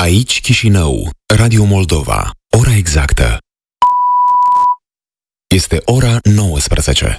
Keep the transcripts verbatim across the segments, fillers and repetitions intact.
Aici Chișinău, Radio Moldova. Ora exactă este ora nouăsprezece.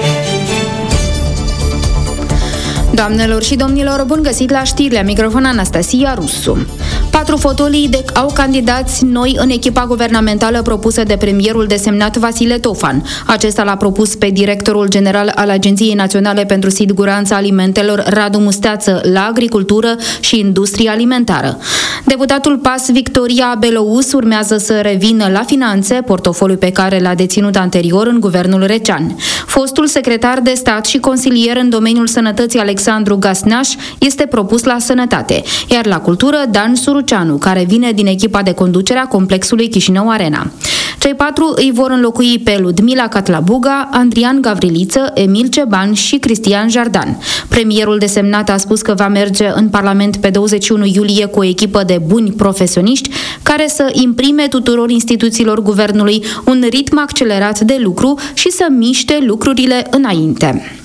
Doamnelor și domnilor, bun găsit la știri, la microfon Anastasia Rusu. Patru fotolii de au candidați noi în echipa guvernamentală propusă de premierul desemnat Vasile Tofan. Acesta l-a propus pe directorul general al Agenției Naționale pentru Siguranța Alimentelor, Radu Musteață, la Agricultură și Industrie Alimentară. Deputatul P A S Victoria Belouz urmează să revină la finanțe, portofoliu pe care l-a deținut anterior în guvernul Recean. Fostul secretar de stat și consilier în domeniul sănătății Alexandru Gasnaș este propus la sănătate, iar la cultură Dan Suruceanu, care vine din echipa de conducere a complexului Chișinău Arena. Cei patru îi vor înlocui pe Ludmila Catlabuga, Andrian Gavriliță, Emil Ceban și Cristian Jardan. Premierul desemnat a spus că va merge în Parlament pe douăzeci și unu iulie cu o echipă de buni profesioniști care să imprime tuturor instituțiilor guvernului un ritm accelerat de lucru și să miște lucrurile înainte.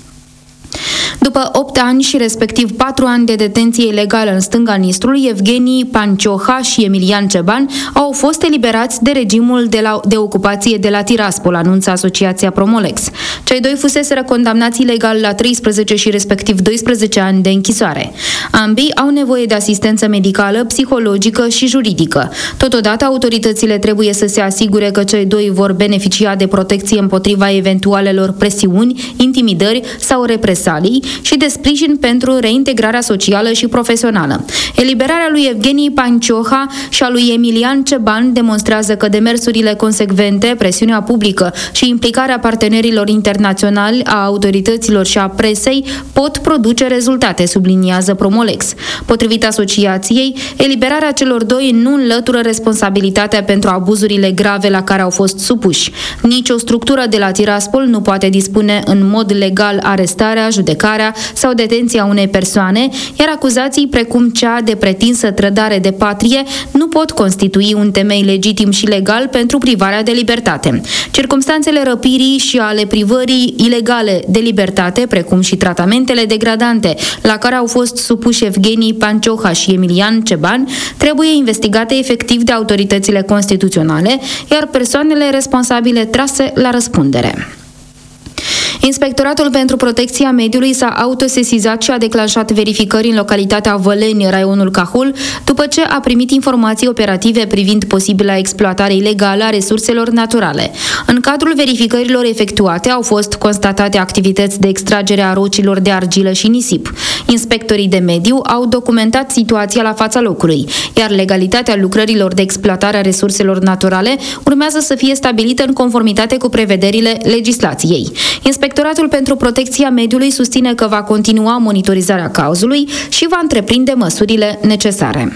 După opt ani și respectiv patru ani de detenție ilegală în stânga Nistrului, Evgeni Pancioha și Emilian Ceban au fost eliberați de regimul de, la, de ocupație de la Tiraspol, anunță Asociația Promolex. Cei doi fuseseră condamnați ilegal la treisprezece și respectiv doisprezece ani de închisoare. Ambii au nevoie de asistență medicală, psihologică și juridică. Totodată, autoritățile trebuie să se asigure că cei doi vor beneficia de protecție împotriva eventualelor presiuni, intimidări sau represalii și de sprijin pentru reintegrarea socială și profesională. Eliberarea lui Evgeni Pancioha și a lui Emilian Ceban demonstrează că demersurile consecvente, presiunea publică și implicarea partenerilor internaționali, a autorităților și a presei pot produce rezultate, subliniază Promolex. Potrivit asociației, eliberarea celor doi nu înlătură responsabilitatea pentru abuzurile grave la care au fost supuși. Nici o structură de la Tiraspol nu poate dispune în mod legal arestarea, judecarea sau detenția unei persoane, iar acuzații precum cea de pretinsă trădare de patrie nu pot constitui un temei legitim și legal pentru privarea de libertate. Circumstanțele răpirii și ale privării ilegale de libertate, precum și tratamentele degradante la care au fost supuși Evgeni Pancioha și Emilian Ceban, trebuie investigate efectiv de autoritățile constituționale, iar persoanele responsabile trase la răspundere. Inspectoratul pentru Protecția Mediului s-a autosesizat și a declanșat verificări în localitatea Văleni, raionul Cahul, după ce a primit informații operative privind posibila exploatare ilegală a resurselor naturale. În cadrul verificărilor efectuate au fost constatate activități de extragere a rocilor de argilă și nisip. Inspectorii de mediu au documentat situația la fața locului, iar legalitatea lucrărilor de exploatare a resurselor naturale urmează să fie stabilită în conformitate cu prevederile legislației. Inspectoratul pentru Protecția Mediului susține că va continua monitorizarea cazului și va întreprinde măsurile necesare.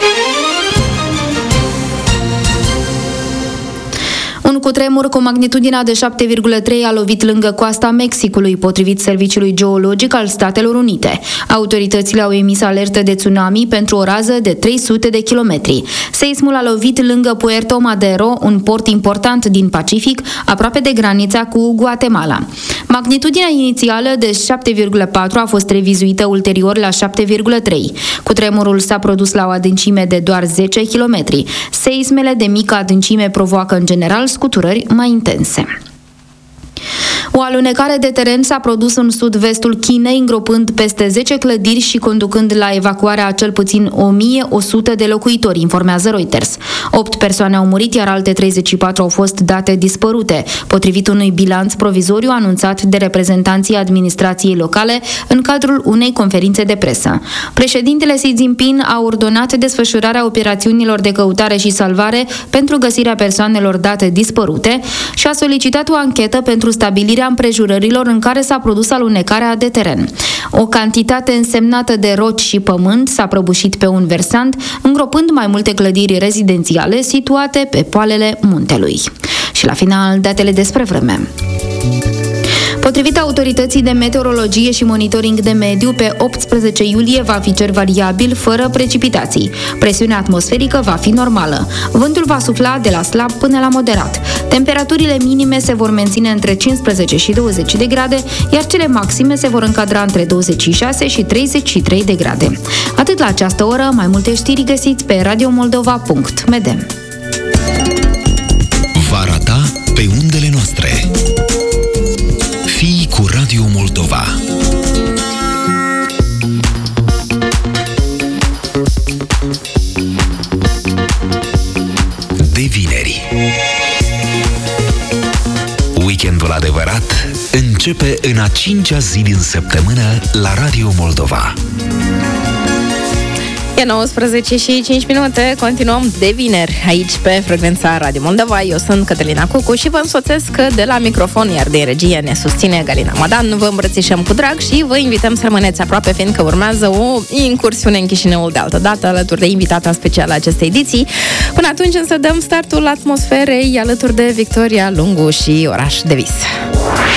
Un cutremur cu magnitudinea de șapte virgulă trei a lovit lângă coasta Mexicului, potrivit Serviciului Geologic al Statelor Unite. Autoritățile au emis alertă de tsunami pentru o rază de trei sute de kilometri. Seismul a lovit lângă Puerto Madero, un port important din Pacific, aproape de granița cu Guatemala. Magnitudinea inițială de șapte virgulă patru a fost revizuită ulterior la șapte virgulă trei. Cutremurul s-a produs la o adâncime de doar zece kilometri. Seismele de mică adâncime provoacă în general scuturări mai intense. O alunecare de teren s-a produs în sud-vestul Chinei, îngropând peste zece clădiri și conducând la evacuarea a cel puțin o mie o sută de locuitori, informează Reuters. Opt persoane au murit, iar alte treizeci și patru au fost date dispărute, potrivit unui bilanț provizoriu anunțat de reprezentanții administrației locale în cadrul unei conferințe de presă. Președintele Xi Jinping a ordonat desfășurarea operațiunilor de căutare și salvare pentru găsirea persoanelor date dispărute și a solicitat o anchetă pentru stabilirea împrejurărilor în care s-a produs alunecarea de teren. O cantitate însemnată de roci și pământ s-a prăbușit pe un versant, îngropând mai multe clădiri rezidențiale situate pe poalele muntelui. Și la final, datele despre vreme. Potrivit autorității de meteorologie și monitoring de mediu, pe optsprezece iulie va fi cer variabil, fără precipitații. Presiunea atmosferică va fi normală. Vântul va sufla de la slab până la moderat. Temperaturile minime se vor menține între cincisprezece și douăzeci de grade, iar cele maxime se vor încadra între douăzeci și șase și treizeci și trei de grade. Atât la această oră, mai multe știri găsiți pe radiomoldova punct m d. Vara ta pe undele noastre. Fii cu Radio Moldova. De vineri. Weekendul adevărat începe în a cincea zi din săptămână la Radio Moldova. E nouăsprezece și cinci minute, continuăm de vineri aici pe frecvența Radio Moldova. Eu sunt Cătălina Cucu și vă însoțesc de la microfon, iar de regie ne susține Galina Madan. Vă îmbrățișăm cu drag și vă invităm să rămâneți aproape, fiindcă urmează o incursiune în Chișinăul de altă dată, alături de invitata specială a acestei ediții. Până atunci însă dăm startul atmosferei alături de Victoria Lungu și Oraș de Vis.